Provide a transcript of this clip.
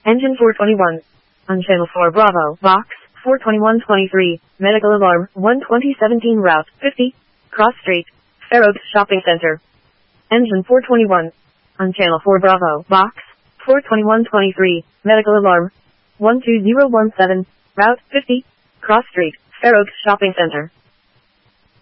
Engine 421. On Channel 4 Bravo, Box 42123, Medical Alarm 12017 Route 50, Cross Street, Fair Oaks Shopping Center. Engine 421. On Channel 4 Bravo, Box 42123, Medical Alarm 12017, Route 50, Cross Street, Fair Oaks Shopping Center.